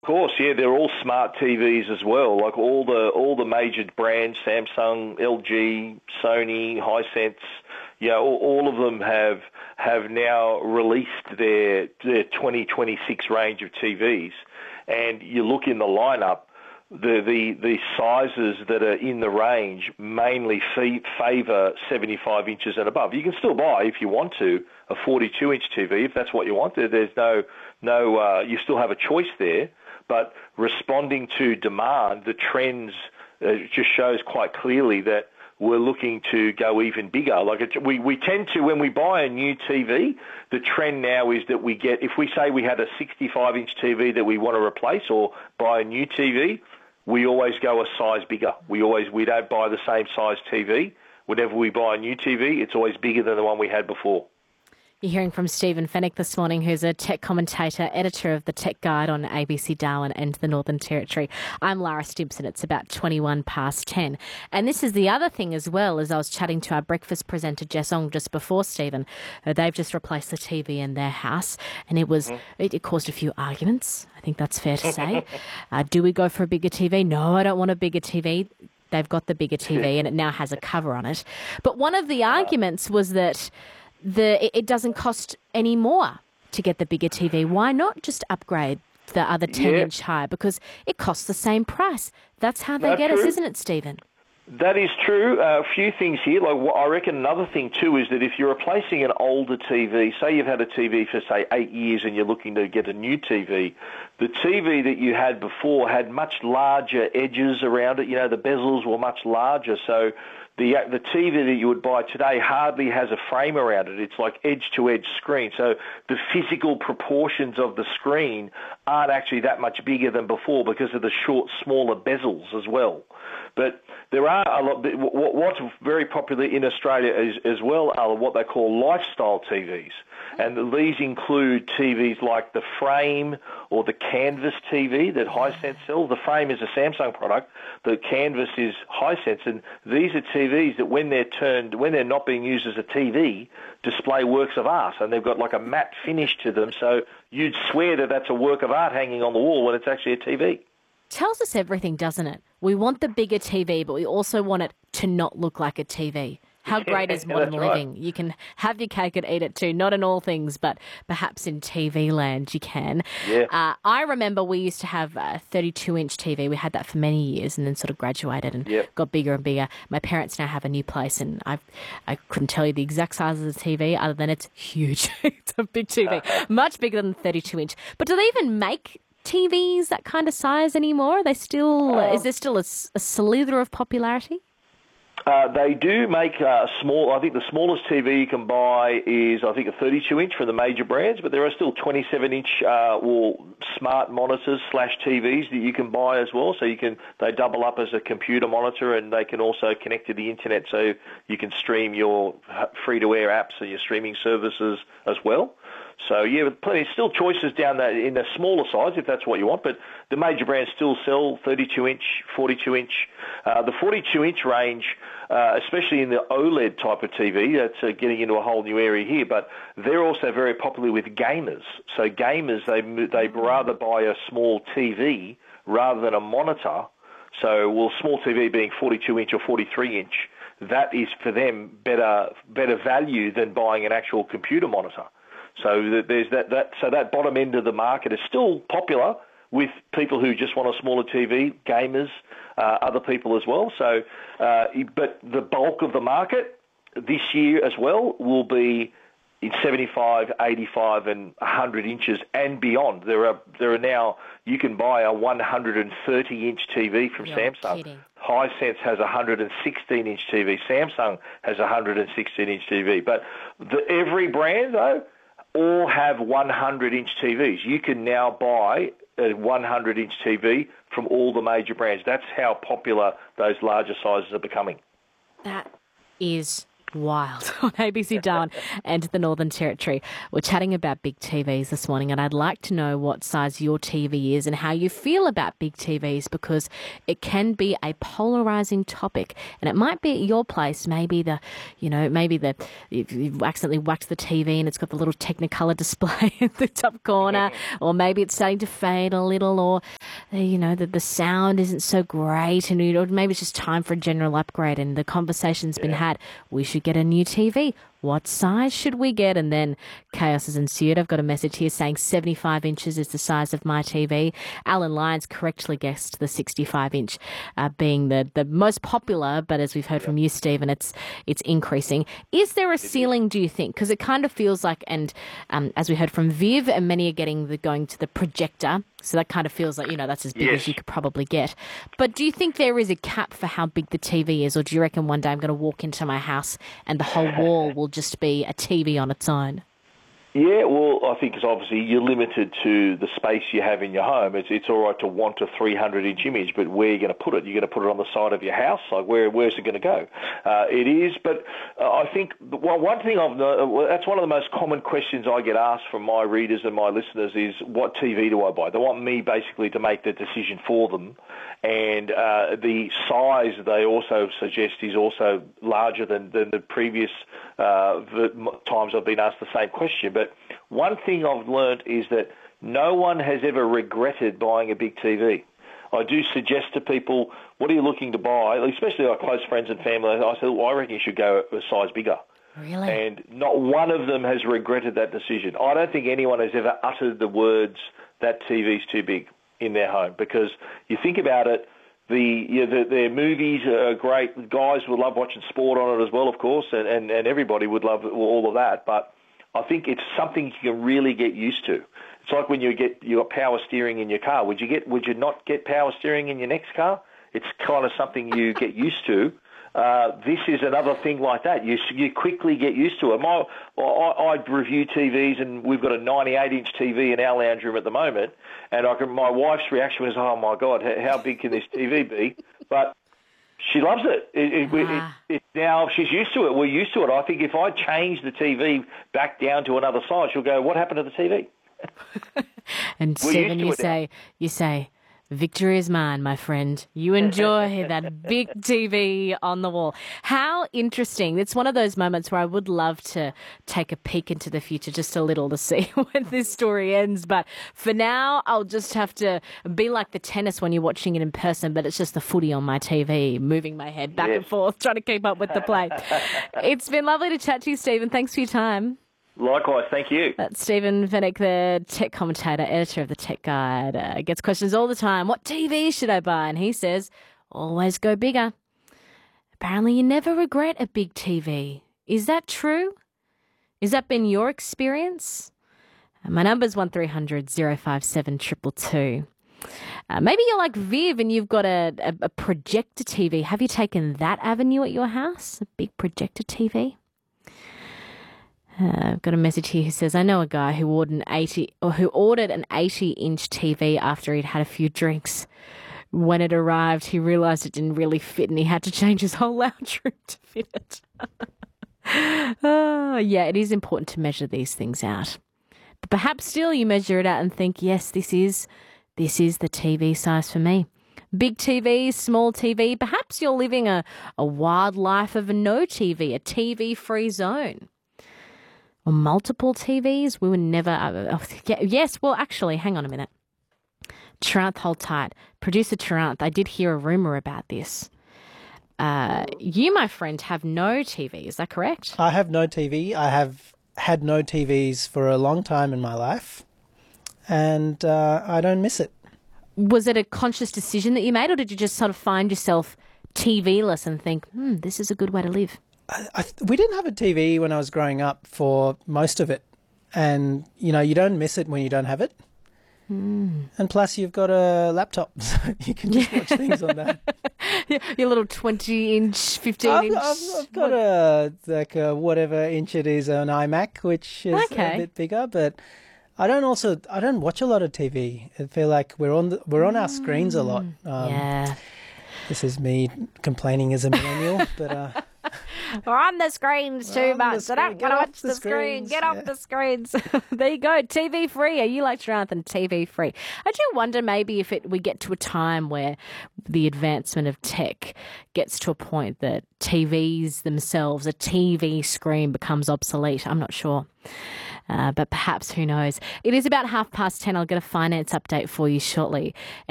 Of course, yeah, they're all smart TVs as well. Like all the major brands, Samsung, LG, Sony, Hisense, all of them have now released their 2026 range of TVs. And you look in the lineup, the sizes that are in the range mainly favour 75 inches and above. You can still buy, if you want to, a 42-inch TV if that's what you want. There's no you still have a choice there. But responding to demand, the trends just shows quite clearly that we're looking to go even bigger. We tend to, when we buy a new TV, the trend now is that we get, if we say we had a 65-inch TV that we want to replace or buy a new TV, we always go a size bigger. We don't buy the same size TV. Whenever we buy a new TV, it's always bigger than the one we had before. You're hearing from Stephen Fenech this morning, who's a tech commentator, editor of the Tech Guide on ABC Darwin and the Northern Territory. I'm Lara Stimpson. It's about 21 past 10. And this is the other thing as well, as I was chatting to our breakfast presenter, Jess Ong, just before Stephen. They've just replaced the TV in their house, and it caused a few arguments. I think that's fair to say. Do we go for a bigger TV? No, I don't want a bigger TV. They've got the bigger TV, and it now has a cover on it. But one of the arguments was that it doesn't cost any more to get the bigger TV. Why not just upgrade the other 10-inch higher? Because it costs the same price. That's how they get us, isn't it, Stephen? That is true. A few things here. I reckon another thing too is that if you're replacing an older TV, say you've had a TV for, say, 8 years and you're looking to get a new TV, the TV that you had before had much larger edges around it. The bezels were much larger, so the TV that you would buy today hardly has a frame around it. It's like edge-to-edge screen. So the physical proportions of the screen aren't actually that much bigger than before because of the short, smaller bezels as well. But there are a lot. What's very popular in Australia as well are what they call lifestyle TVs. And these include TVs like the Frame or the Canvas TV that Hisense sells. The Frame is a Samsung product. The Canvas is Hisense. And these are TVs that when they're not being used as a TV, display works of art. And they've got like a matte finish to them. So you'd swear that that's a work of art hanging on the wall when it's actually a TV. Tells us everything, doesn't it? We want the bigger TV, but we also want it to not look like a TV. How great is modern living? Right. You can have your cake and eat it too. Not in all things, but perhaps in TV land you can. Yeah. I remember we used to have a 32-inch TV. We had that for many years and then sort of graduated and got bigger and bigger. My parents now have a new place and I couldn't tell you the exact size of the TV other than it's huge. It's a big TV, much bigger than the 32-inch. But do they even make TVs that kind of size anymore? Are they still? Is there still a slither of popularity? They do make small. I think the smallest TV you can buy is, I think, a 32-inch for the major brands, but there are still 27-inch smart monitors / TVs that you can buy as well. So they double up as a computer monitor, and they can also connect to the internet, so you can stream your free-to-air apps and your streaming services as well. So, plenty, still choices down there in the smaller size if that's what you want, but the major brands still sell 32-inch, 42-inch. The 42-inch range, especially in the OLED type of TV, that's getting into a whole new area here, but they're also very popular with gamers. So gamers, they'd rather buy a small TV rather than a monitor. So, small TV being 42-inch or 43-inch, that is for them better value than buying an actual computer monitor. So there's that bottom end of the market is still popular with people who just want a smaller TV, gamers, other people as well. So, but the bulk of the market this year as well will be in 75, 85, and 100 inches and beyond. There are now, you can buy a 130-inch TV from Samsung. Kidding. Hisense has a 116-inch TV. Samsung has a 116-inch TV. But every brand, though, all have 100-inch TVs. You can now buy a 100-inch TV from all the major brands. That's how popular those larger sizes are becoming. That is wild on ABC Darwin and the Northern Territory. We're chatting about big TVs this morning, and I'd like to know what size your TV is and how you feel about big TVs, because it can be a polarising topic, and it might be at your place. Maybe you've accidentally whacked the TV and it's got the little Technicolor display in the top corner, or maybe it's starting to fade a little, or the sound isn't so great, and maybe it's just time for a general upgrade, and the conversation's been had. We should get a new TV. What size should we get? And then chaos has ensued. I've got a message here saying 75 inches is the size of my TV. Alan Lyons correctly guessed the 65-inch being the most popular, but as we've heard from you, Stephen, it's increasing. Is there a ceiling, do you think? Because it kind of feels like, and as we heard from Viv, and many are going to the projector, so that kind of feels like, that's as big as you could probably get. But do you think there is a cap for how big the TV is, or do you reckon one day I'm going to walk into my house and the whole wall will just be a TV on its own? Yeah, well, I think it's obviously you're limited to the space you have in your home. It's all right to want a 300-inch image, but where are you going to put it? You're going to put it on the side of your house? Like, where's it going to go? It is, but I think one thing that's one of the most common questions I get asked from my readers and my listeners is, what TV do I buy? They want me basically to make the decision for them, and the size they also suggest is also larger than the previous times I've been asked the same question. But one thing I've learned is that no one has ever regretted buying a big TV. I do suggest to people, what are you looking to buy, especially our close friends and family. I said, I reckon you should go a size bigger. Really? And not one of them has regretted that decision. I don't think anyone has ever uttered the words, that TV's too big, in their home, because you think about it, their movies are great. Guys would love watching sport on it as well, of course, and everybody would love all of that. But I think it's something you can really get used to. It's like when you got power steering in your car. Would you not get power steering in your next car? It's kind of something you get used to. This is another thing like that. You quickly get used to it. I review TVs, and we've got a 98-inch TV in our lounge room at the moment, and my wife's reaction was, oh, my God, how big can this TV be? But she loves it. Now she's used to it. We're used to it. I think if I change the TV back down to another size, she'll go, what happened to the TV? And Stephen, you say, victory is mine, my friend. You enjoy that big TV on the wall. How interesting. It's one of those moments where I would love to take a peek into the future just a little to see when this story ends. But for now, I'll just have to be like the tennis when you're watching it in person, but it's just the footy on my TV, moving my head back and forth, trying to keep up with the play. It's been lovely to chat to you, Stephen. Thanks for your time. Likewise, thank you. That's Stephen Fenech, the tech commentator, editor of the Tech Guide. Gets questions all the time. What TV should I buy? And he says, always go bigger. Apparently you never regret a big TV. Is that true? Has that been your experience? My number's 1300 057 222. Maybe you're like Viv and you've got a projector TV. Have you taken that avenue at your house? A big projector TV? I've got a message here who says, I know a guy who ordered an 80-inch TV after he'd had a few drinks. When it arrived, he realised it didn't really fit and he had to change his whole lounge room to fit it. Yeah, it is important to measure these things out. But perhaps still you measure it out and think, yes, this is the TV size for me. Big TV, small TV. Perhaps you're living a wild life of no TV, a TV-free zone. Or multiple TVs. We were never... yes, well, actually, hang on a minute. Taranth, hold tight. Producer Taranth, I did hear a rumour about this. You, my friend, have no TV. Is that correct? I have no TV. I have had no TVs for a long time in my life, and I don't miss it. Was it a conscious decision that you made, or did you just sort of find yourself TV-less and think, this is a good way to live? We didn't have a TV when I was growing up for most of it. And, you don't miss it when you don't have it. And plus you've got a laptop, so you can just watch things on that. Your little 20-inch, 15-inch... I've got a whatever inch it is, an iMac, which is a bit bigger, but I don't watch a lot of TV. I feel like we're on our screens a lot. Yeah. This is me complaining as a millennial, but... Or on the screens too much. I don't want to watch the screen. Get off the screens. There you go. TV free. Are you like Jonathan? TV free. I do wonder maybe if we get to a time where the advancement of tech gets to a point that TVs themselves, a TV screen becomes obsolete. I'm not sure. But perhaps, who knows? It is about 10:30. I'll get a finance update for you shortly.